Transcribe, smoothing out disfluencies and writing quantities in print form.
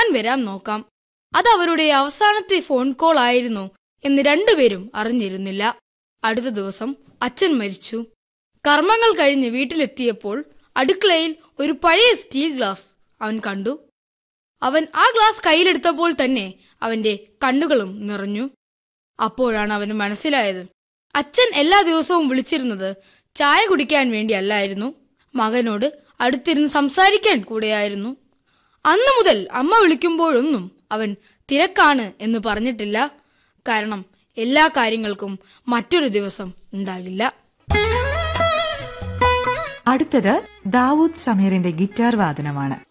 വരാൻ നോക്കാം. അത് അവരുടെ അവസാനത്തെ ഫോൺ കോൾ ആയിരുന്നു എന്ന് രണ്ടുപേരും അറിഞ്ഞിരുന്നില്ല. അടുത്ത ദിവസം അച്ഛൻ മരിച്ചു. കർമ്മങ്ങൾ കഴിഞ്ഞ് വീട്ടിലെത്തിയപ്പോൾ അടുക്കളയിൽ ഒരു പഴയ സ്റ്റീൽ ഗ്ലാസ് അവൻ കണ്ടു. അവൻ ആ ഗ്ലാസ് കയ്യിലെടുത്തപ്പോൾ തന്നെ അവന്റെ കണ്ണുകളും നിറഞ്ഞു. അപ്പോഴാണ് അവന് മനസ്സിലായത്, അച്ഛൻ എല്ലാ ദിവസവും വിളിച്ചിരുന്നത് ചായ കുടിക്കാൻ വേണ്ടിയല്ലായിരുന്നു, മകനോട് അടുത്തിരുന്ന് സംസാരിക്കാൻ കൂടെയായിരുന്നു. അന്നു മുതൽ അമ്മ വിളിക്കുമ്പോഴൊന്നും അവൻ തിരക്കാണ് എന്ന് പറഞ്ഞിട്ടില്ല. കാരണം എല്ലാ കാര്യങ്ങൾക്കും മറ്റൊരു ദിവസം ഉണ്ടാകില്ല. അടുത്തത് ദാവൂദ് സമീറിന്റെ ഗിറ്റാർ വാദനമാണ്.